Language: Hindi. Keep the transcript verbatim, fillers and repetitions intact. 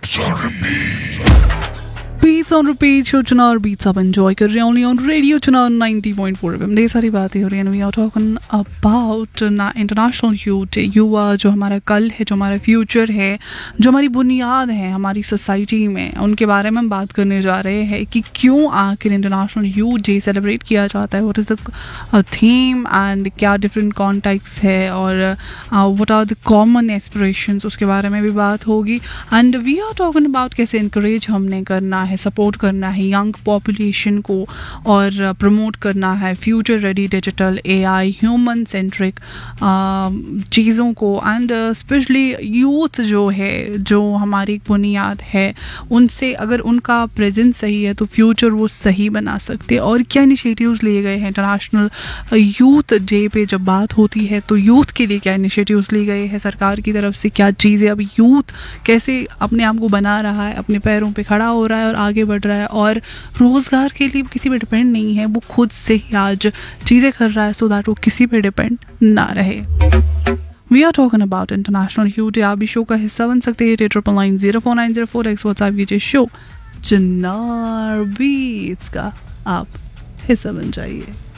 Beats on repeat, show Chunar beats up, enjoy कर रहे हैं only on radio Chunar ninety point four F M। ढेर सारी बातें हो रही हैं। We are talking about ना इंटरनेशनल यूथ डे। युवा जो हमारा कल है, जो हमारा फ्यूचर है, जो हमारी बुनियाद है हमारी सोसाइटी में, उनके बारे में हम बात करने जा रहे हैं कि क्यों आखिर इंटरनेशनल यूथ डे सेलिब्रेट किया जाता है, what is the theme and क्या डिफरेंट कॉन्टेक्स्ट है और what are the common aspirations, उसके बारे में भी बात होगी। And we are talking about कैसे इंकरेज हमने करना है, सपोर्ट करना है यंग पॉपुलेशन को और प्रमोट करना है future ready digital AI human centric चीज़ों को। एंड स्पेशली यूथ जो है, जो हमारी बुनियाद है, उनसे अगर उनका प्रेजेंस सही है तो फ्यूचर वो सही बना सकते हैं। और क्या इनिशिएटिव्स लिए गए हैं इंटरनेशनल यूथ डे पे जब बात होती है तो यूथ के लिए क्या इनिशिएटिव्स लिए गए हैं सरकार की तरफ से, क्या चीज़ें अभी यूथ कैसे अपने आप को बना रहा है, अपने पैरों पे खड़ा हो रहा है और आगे बढ़ रहा है और रोज़गार के लिए किसी पे डिपेंड नहीं है, वो खुद से ही आज चीज़ें कर रहा है सो दैट वो किसी पे डिपेंड ना रहे। We are talking about international youth day. आप भी शो का हिस्सा बन सकते हैं। Eight triple nine zero four nine zero four x WhatsApp कीजिए, शो चुनार बीट्स का आप हिस्सा बन जाइए।